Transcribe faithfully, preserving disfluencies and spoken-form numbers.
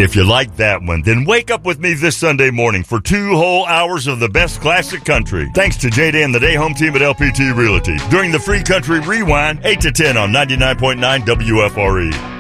If you like that one, then wake up with me this Sunday morning for two whole hours of the best classic country. Thanks to J D and the Day Home Team at L P T Realty. During the Free Country Rewind, eight to ten on ninety-nine point nine W F R E.